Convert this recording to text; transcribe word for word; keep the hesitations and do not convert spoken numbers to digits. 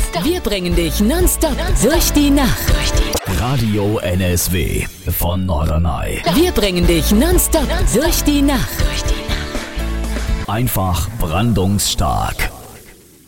Wir bringen dich nonstop durch die Nacht. Radio N S W von Norderney. Wir bringen dich nonstop durch die Nacht. Einfach brandungsstark.